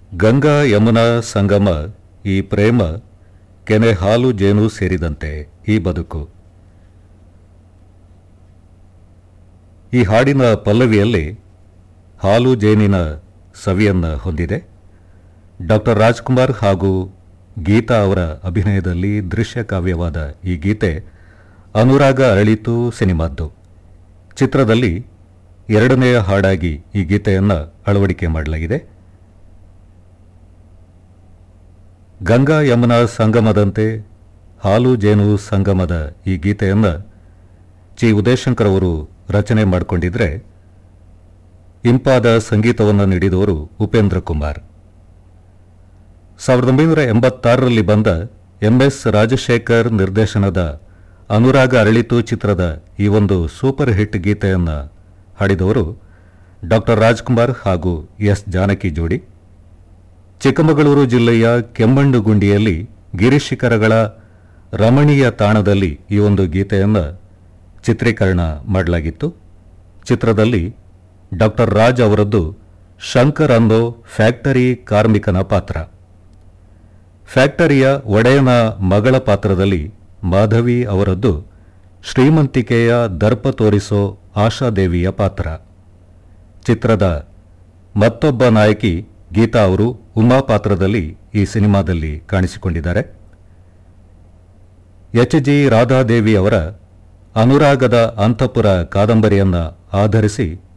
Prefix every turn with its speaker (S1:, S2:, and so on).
S1: ಗಂಗಾ ಯಮುನಾ ಸಂಗಮ ಈ ಪ್ರೇಮ ಕೆನೆ ಹಾಲು ಜೇನು ಸೇರಿದಂತೆ ಈ ಬದುಕು. ಈ ಹಾಡಿನ ಪಲ್ಲವಿಯಲ್ಲಿ ಹಾಲು ಜೇನಿನ ಸವಿಯನ್ನ ಹೊಂದಿದೆ. ಡಾಕ್ಟರ್ ರಾಜ್ಕುಮಾರ್ ಹಾಗೂ ಗೀತಾ ಅವರ ಅಭಿನಯದಲ್ಲಿ ದೃಶ್ಯ ಕಾವ್ಯವಾದ ಈ ಗೀತೆ ಅನುರಾಗ ಅರಳಿತು ಸಿನಿಮಾದ್ದು. ಚಿತ್ರದಲ್ಲಿ ಎರಡನೆಯ ಹಾಡಾಗಿ ಈ ಗೀತೆಯನ್ನು ಅಳವಡಿಕೆ ಮಾಡಲಾಗಿದೆ. ಗಂಗಾ ಯಮುನಾ ಸಂಗಮದಂತೆ ಹಾಲು ಜೇನು ಸಂಗಮದ ಈ ಗೀತೆಯನ್ನು ಚಿ ಉದಯಶಂಕರ್ ಅವರು ರಚನೆ ಮಾಡಿಕೊಂಡಿದ್ರೆ, ಇಂಪಾದ ಸಂಗೀತವನ್ನು ನೀಡಿದವರು ಉಪೇಂದ್ರ ಕುಮಾರ್. 1986ರಲ್ಲಿ ಬಂದ ಎಂಎಸ್ ರಾಜಶೇಖರ್ ನಿರ್ದೇಶನದ ಅನುರಾಗ ಅರಳಿತು ಚಿತ್ರದ ಈ ಒಂದು ಸೂಪರ್ ಹಿಟ್ ಗೀತೆಯನ್ನು ಹಾಡಿದವರು ಡಾಕ್ಟರ್ ರಾಜ್ಕುಮಾರ್ ಹಾಗೂ ಎಸ್ ಜಾನಕಿ ಜೋಡಿ. ಚಿಕ್ಕಮಗಳೂರು ಜಿಲ್ಲೆಯ ಕೆಮ್ಮಣ್ಣುಗುಂಡಿಯಲ್ಲಿ ಗಿರಿಶಿಖರಗಳ ರಮಣೀಯ ತಾಣದಲ್ಲಿ ಈ ಒಂದು ಗೀತೆಯನ್ನು ಚಿತ್ರೀಕರಣ ಮಾಡಲಾಗಿತ್ತು. ಚಿತ್ರದಲ್ಲಿ ಡಾಕ್ಟರ್ ರಾಜ್ ಅವರದ್ದು ಶಂಕರ್ ಅನ್ನೋ ಫ್ಯಾಕ್ಟರಿ ಕಾರ್ಮಿಕನ ಪಾತ್ರ. ಫ್ಯಾಕ್ಟರಿಯ ಒಡೆಯನ ಮಗಳ ಪಾತ್ರದಲ್ಲಿ ಮಾಧವಿ ಅವರದ್ದು ಶ್ರೀಮಂತಿಕೆಯ ದರ್ಪ ತೋರಿಸೋ ಆಶಾದೇವಿಯ ಪಾತ್ರ. ಚಿತ್ರದ ಮತ್ತೊಬ್ಬ ನಾಯಕಿ ಗೀತಾ ಅವರು ಉಮಾ ಪಾತ್ರದಲ್ಲಿ ಈ ಸಿನಿಮಾದಲ್ಲಿ ಕಾಣಿಸಿಕೊಂಡಿದ್ದಾರೆ. ಎಚ್ ಜಿ ರಾಧಾದೇವಿ ಅವರ ಅನುರಾಗದ ಅಂತಃಪುರ ಕಾದಂಬರಿಯನ್ನು ಆಧರಿಸಿ